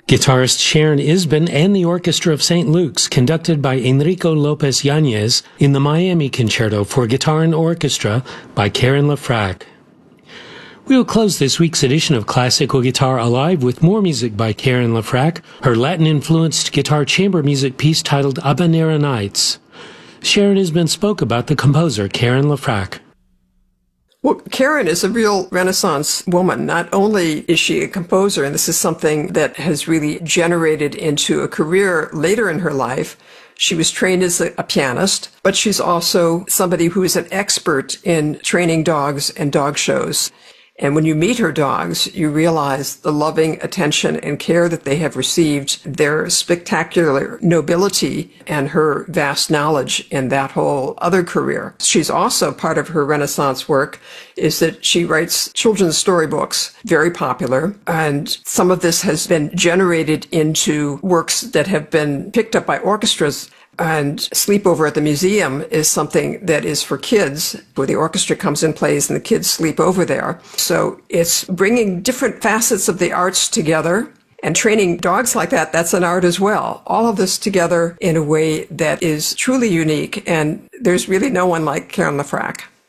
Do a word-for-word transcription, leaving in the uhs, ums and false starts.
Guitarist Sharon Isbin and the Orchestra of Saint Luke's, conducted by Enrico Lopez Yanez in the Miami Concerto for Guitar and Orchestra by Karen LaFrac. We'll close this week's edition of Classical Guitar Alive with more music by Karen LaFrac, her Latin-influenced guitar chamber music piece titled Habanera Nights. Sharon Isbin spoke about the composer Karen LaFrac. Well, Karen is a real Renaissance woman. Not only is she a composer, and this is something that has really generated into a career later in her life. She was trained as a, a pianist, but she's also somebody who is an expert in training dogs and dog shows. And when you meet her dogs, you realize the loving attention and care that they have received, their spectacular nobility, and her vast knowledge in that whole other career. She's also, part of her Renaissance work is that she writes children's storybooks, very popular, and some of this has been generated into works that have been picked up by orchestras. And Sleepover at the Museum is something that is for kids, where the orchestra comes and plays and the kids sleep over there. So it's bringing different facets of the arts together, and training dogs like that, that's an art as well. All of this together in a way that is truly unique, and there's really no one like Karen LaFrac.